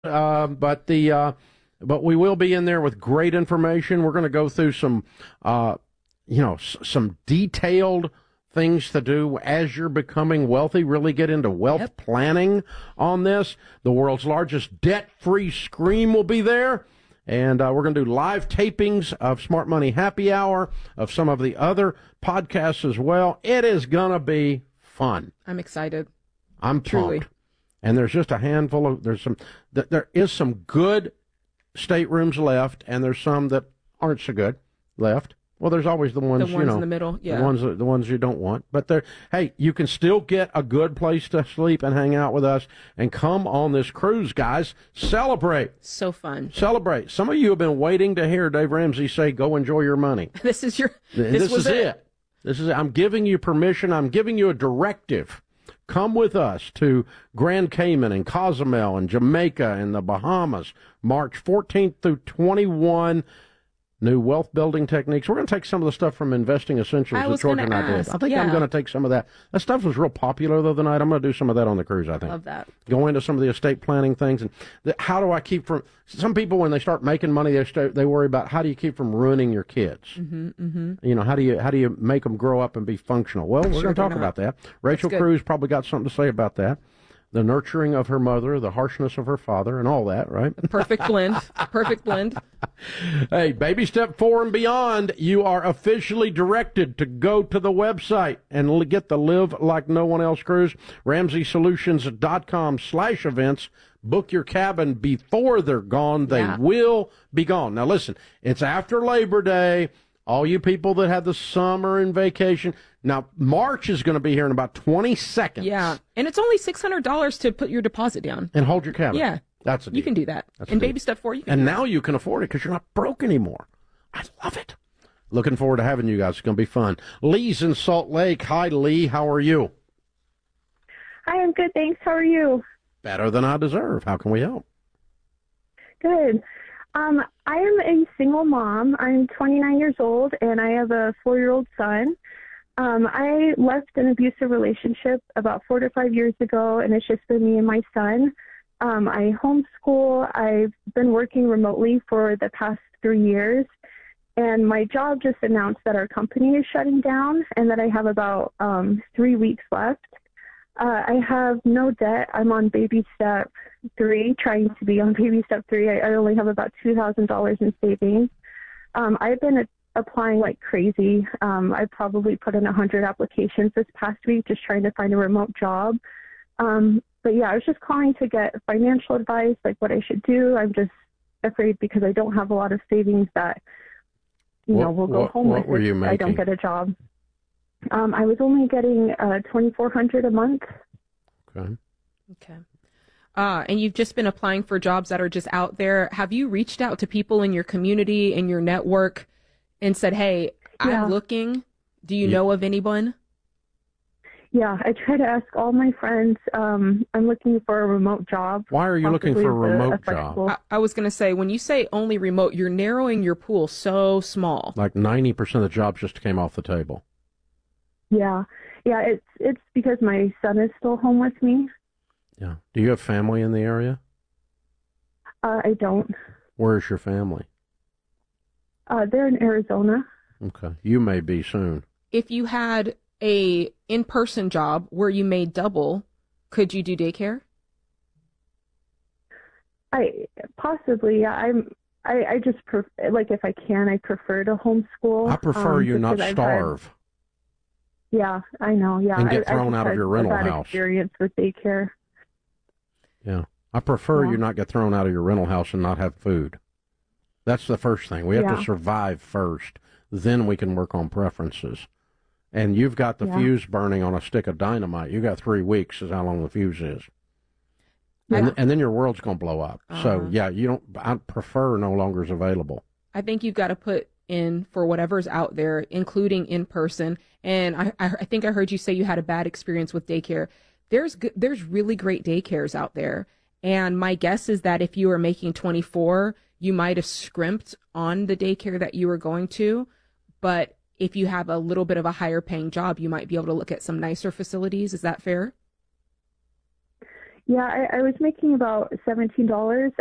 But we will be in there with great information. We're going to go through some, some detailed things to do as you're becoming wealthy, really get into wealth planning on this. The world's largest debt-free scream will be there. And we're going to do live tapings of Smart Money Happy Hour, of some of the other podcasts as well. It is going to be fun. I'm excited. I'm Truly. pumped. And there's just a handful of, there is some good staterooms left, and there's some that aren't so good left. Well, there's always the ones, in the middle, yeah. The ones you don't want. But hey, you can still get a good place to sleep and hang out with us and come on this cruise, guys. Celebrate. So fun. Celebrate. Some of you have been waiting to hear Dave Ramsey say, go enjoy your money. This is it. This is it. I'm giving you permission. I'm giving you a directive. Come with us to Grand Cayman and Cozumel and Jamaica and the Bahamas, March 14th through 21. New wealth building techniques. We're going to take some of the stuff from Investing Essentials that George and I did. I think I'm going to take some of that. That stuff was real popular the other night. I'm going to do some of that on the cruise, I think. Love that. Go into some of the estate planning things. And how do I keep from... Some people, when they start making money, they worry about how do you keep from ruining your kids? How do you make them grow up and be functional? Well, we're going to talk about that. Rachel Cruz probably got something to say about that. The nurturing of her mother, the harshness of her father, and all that, right? Perfect blend. Perfect blend. Hey, baby step 4 and beyond, you are officially directed to go to the website and get the Live Like No One Else cruise, RamseySolutions.com/events. Book your cabin before they're gone. They will be gone. Now, listen, it's after Labor Day. All you people that had the summer and vacation. Now, March is going to be here in about 20 seconds. Yeah, and it's only $600 to put your deposit down. And hold your cabin. Yeah. That's a deal. You can do that. And baby step 4, you can And now you can afford it because you're not broke anymore. I love it. Looking forward to having you guys. It's going to be fun. Lee's in Salt Lake. Hi, Lee. How are you? Hi, I'm good, thanks. How are you? Better than I deserve. How can we help? Good. I am a single mom. I'm 29 years old, and I have a 4-year-old son. I left an abusive relationship about 4 to 5 years ago, and it's just been me and my son. I homeschool. I've been working remotely for the past 3 years, and my job just announced that our company is shutting down and that I have about 3 weeks left. I have no debt. I'm on baby step 3, trying to be on baby step 3. I only have about $2,000 in savings. I've been applying like crazy. I probably put in 100 applications this past week just trying to find a remote job. But yeah, I was just calling to get financial advice, like what I should do. I'm just afraid because I don't have a lot of savings that, will go home with if I don't get a job. I was only getting $2,400 a month. Okay. And you've just been applying for jobs that are just out there. Have you reached out to people in your community, in your network, and said, hey, I'm looking. Do you know of anyone? Yeah, I try to ask all my friends. I'm looking for a remote job. Why are you looking for a remote job? I was going to say, when you say only remote, you're narrowing your pool so small. Like 90% of the jobs just came off the table. Yeah, it's because my son is still home with me. Yeah. Do you have family in the area? I don't. Where is your family? They're in Arizona. Okay. You may be soon. If you had a in-person job where you made double, could you do daycare? Possibly. Yeah. I just if I can, I prefer to homeschool. I prefer you not starve. Yeah, I know. Yeah, and get thrown out of your rental house. Experience with daycare. Yeah, I prefer you not get thrown out of your rental house and not have food. That's the first thing. We have to survive first. Then we can work on preferences. And you've got the fuse burning on a stick of dynamite. You got 3 weeks is how long the fuse is. And then your world's going to blow up. So, I prefer no longer is available. I think you've got to put in for whatever's out there, including in person. And I think I heard you say you had a bad experience with daycare. There's really great daycares out there. And my guess is that if you were making 24, you might have scrimped on the daycare that you were going to. But if you have a little bit of a higher paying job, you might be able to look at some nicer facilities. Is that fair? Yeah, I was making about $17